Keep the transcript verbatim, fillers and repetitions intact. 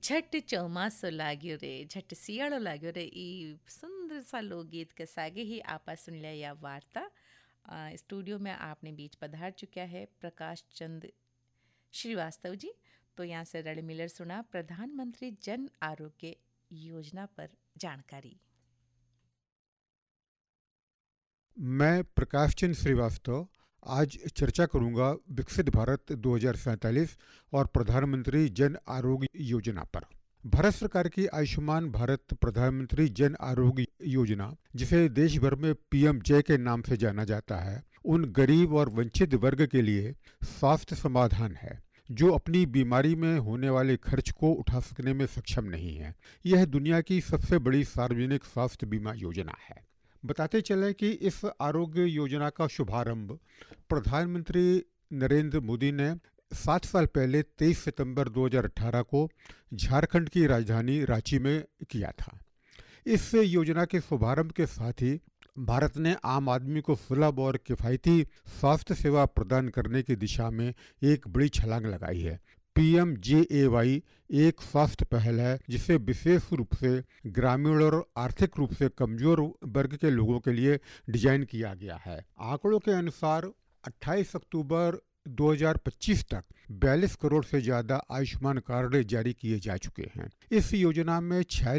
झट चौमासो लाग्यो रे झट सियाळो लाग्यो रे ई सुंदर सा लोकगीत के सागे ही आपा सुन लिया यह वार्ता। अ, स्टूडियो में आपने बीच पधार चुका है प्रकाश चंद श्रीवास्तव जी। तो यहाँ से रण मिलर सुना प्रधानमंत्री जन आरोग्य योजना पर जानकारी। मैं प्रकाश चंद श्रीवास्तव आज चर्चा करूंगा विकसित भारत दो हज़ार सैंतालीस और प्रधानमंत्री जन आरोग्य योजना पर। भारत सरकार की आयुष्मान भारत प्रधानमंत्री जन आरोग्य योजना, जिसे देश भर में पीएम जय के नाम से जाना जाता है, उन गरीब और वंचित वर्ग के लिए स्वास्थ्य समाधान है जो अपनी बीमारी में होने वाले खर्च को उठा सकने में सक्षम नहीं है। यह दुनिया की सबसे बड़ी सार्वजनिक स्वास्थ्य बीमा योजना है। बताते चले कि इस आरोग्य योजना का शुभारंभ प्रधानमंत्री नरेंद्र मोदी ने सात साल पहले तेईस सितंबर दो हज़ार अठारह को झारखंड की राजधानी रांची में किया था। इस योजना के शुभारंभ के साथ ही भारत ने आम आदमी को सुलभ और किफ़ायती स्वास्थ्य सेवा प्रदान करने की दिशा में एक बड़ी छलांग लगाई है। पीएम जे ए वाई एक स्वास्थ्य पहल है जिसे विशेष रूप से ग्रामीण और आर्थिक रूप से कमजोर वर्ग के लोगों के लिए डिजाइन किया गया है। आंकड़ों के अनुसार अट्ठाईस अक्टूबर दो हज़ार पच्चीस तक बयालीस करोड़ से ज्यादा आयुष्मान कार्ड जारी किए जा चुके हैं। इस योजना में छियालीस